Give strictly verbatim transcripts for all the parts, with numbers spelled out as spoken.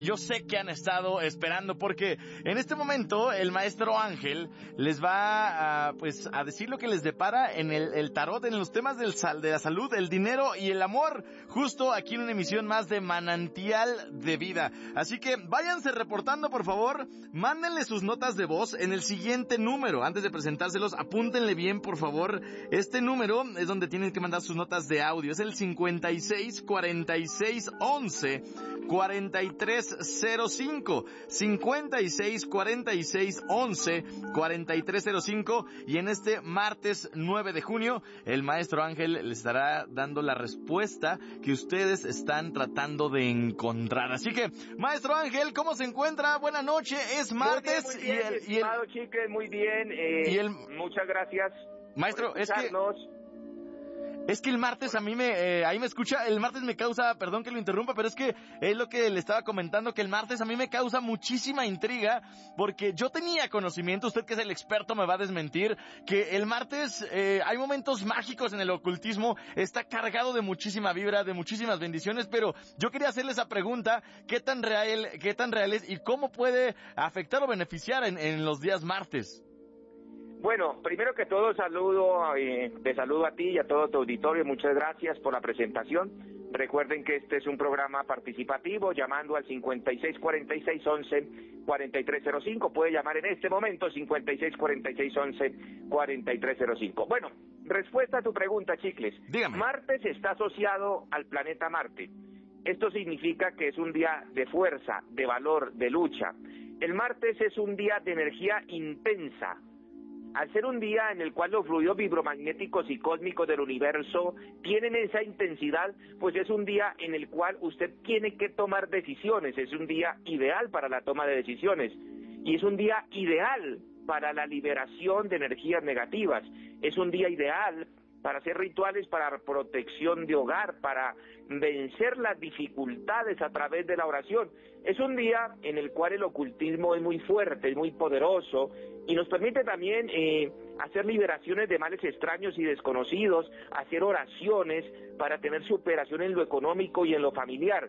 Yo sé que han estado esperando porque en este momento el maestro Ángel les va a, pues, a decir lo que les depara en el, el tarot, en los temas del sal, de la salud, el dinero y el amor, justo aquí en una emisión más de Manantial de Vida. Así que váyanse reportando, por favor, mándenle sus notas de voz en el siguiente número. Antes de presentárselos, apúntenle bien, por favor. Este número es donde tienen que mandar sus notas de audio. Es el cincuenta y seis, cuarenta y seis, once, cuarenta y tres cero cinco, cincuenta y seis, cuarenta y seis, once, cuarenta y tres cero cinco, y en este martes nueve de junio el maestro Ángel les estará dando la respuesta que ustedes están tratando de encontrar. Así que, maestro Ángel, ¿cómo se encuentra? Buenas noches, es martes. Muy bien, muy bien, y el, y el, Chicle, muy bien, eh, y el, muchas gracias. Maestro, es que Es que el martes a mí me, eh, ahí me escucha, el martes me causa, perdón que lo interrumpa, pero es que es lo que le estaba comentando, que el martes a mí me causa muchísima intriga, porque yo tenía conocimiento, usted que es el experto me va a desmentir, que el martes eh, hay momentos mágicos en el ocultismo, está cargado de muchísima vibra, de muchísimas bendiciones, pero yo quería hacerle esa pregunta, ¿qué tan real, qué tan real es y cómo puede afectar o beneficiar en, en los días martes? Bueno, primero que todo saludo, eh, te saludo a ti y a todo tu auditorio, muchas gracias por la presentación. Recuerden que este es un programa participativo, llamando al cincuenta y seis, cuarenta y seis, once, cuarenta y tres cero cinco, puede llamar en este momento cincuenta y seis, cuarenta y seis, once, cuarenta y tres cero cinco. Bueno, respuesta a tu pregunta, Chicles. Dígame. Martes está asociado al planeta Marte. Esto significa que es un día de fuerza, de valor, de lucha. El martes es un día de energía intensa. Al ser un día en el cual los fluidos vibromagnéticos y cósmicos del universo tienen esa intensidad, pues es un día en el cual usted tiene que tomar decisiones, es un día ideal para la toma de decisiones, y es un día ideal para la liberación de energías negativas, es un día ideal para hacer rituales para protección de hogar, para vencer las dificultades a través de la oración. Es un día en el cual el ocultismo es muy fuerte, es muy poderoso, y nos permite también eh, hacer liberaciones de males extraños y desconocidos, hacer oraciones para tener superación en lo económico y en lo familiar.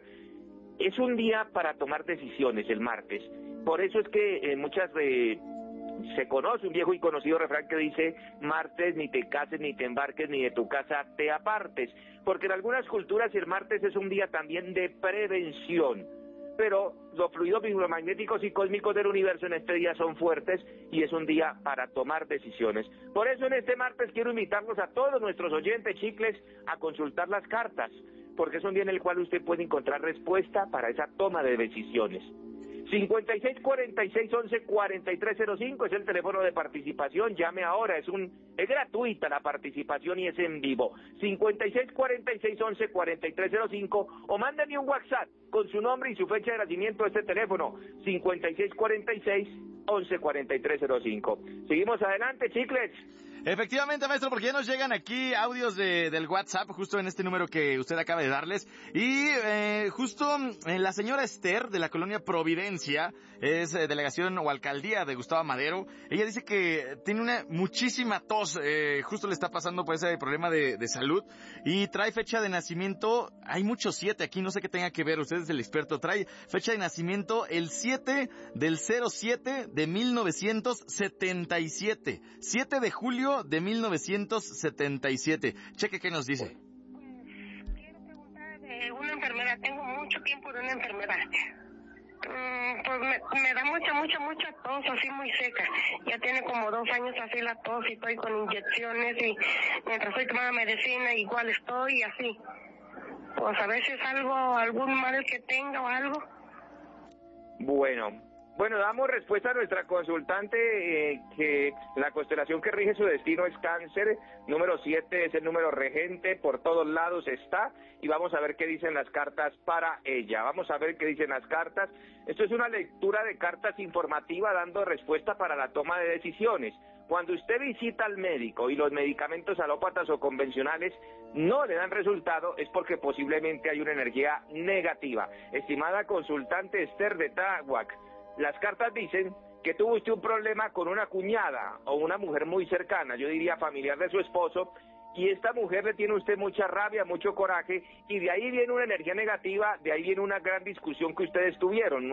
Es un día para tomar decisiones el martes. Por eso es que eh, muchas... Eh, se conoce un viejo y conocido refrán que dice: martes ni te cases ni te embarques ni de tu casa te apartes, porque en algunas culturas el martes es un día también de prevención, pero los fluidos vibromagnéticos y cósmicos del universo en este día son fuertes y es un día para tomar decisiones. Por eso en este martes quiero invitarlos a todos nuestros oyentes, Chicles, a consultar las cartas, porque es un día en el cual usted puede encontrar respuesta para esa toma de decisiones. cincuenta y seis, cuarenta y seis, once, cuarenta y tres cero cinco es el teléfono de participación. Llame ahora, es un es gratuita la participación y es en vivo. cincuenta y seis, cuarenta y seis, once, cuarenta y tres cero cinco, o mándame un WhatsApp con su nombre y su fecha de nacimiento a este teléfono cincuenta y seis, cuarenta y seis, once, cuarenta y tres cero cinco. Seguimos adelante, Chicles. Efectivamente, maestro, porque ya nos llegan aquí audios de, del WhatsApp, justo en este número que usted acaba de darles, y eh, justo eh, la señora Esther, de la colonia Providencia, es eh, delegación o alcaldía de Gustavo Madero. Ella dice que tiene una muchísima tos, eh, justo le está pasando por ese problema de, de salud, y trae fecha de nacimiento, hay muchos siete aquí, no sé qué tenga que ver, usted es el experto, trae fecha de nacimiento el siete del cero siete de mil novecientos setenta y siete, siete de julio de mil novecientos setenta y siete. Cheque qué nos dice. Pues, quiero preguntar de una enfermedad. Tengo mucho tiempo de una enfermedad. Mm, pues me, me da mucha, mucha, mucha tos, así muy seca. Ya tiene como dos años así la tos y estoy con inyecciones y mientras estoy tomando medicina igual estoy y así. Pues a veces algo, algún mal que tenga o algo. Bueno. Bueno, damos respuesta a nuestra consultante, eh, que la constelación que rige su destino es Cáncer, número siete es el número regente, por todos lados está, y vamos a ver qué dicen las cartas para ella, vamos a ver qué dicen las cartas. Esto es una lectura de cartas informativa dando respuesta para la toma de decisiones. Cuando usted visita al médico y los medicamentos alópatas o convencionales no le dan resultado, es porque posiblemente hay una energía negativa. Estimada consultante Esther de Tláhuac, las cartas dicen que tuvo usted un problema con una cuñada o una mujer muy cercana, yo diría familiar de su esposo, y esta mujer le tiene a usted mucha rabia, mucho coraje, y de ahí viene una energía negativa, de ahí viene una gran discusión que ustedes tuvieron.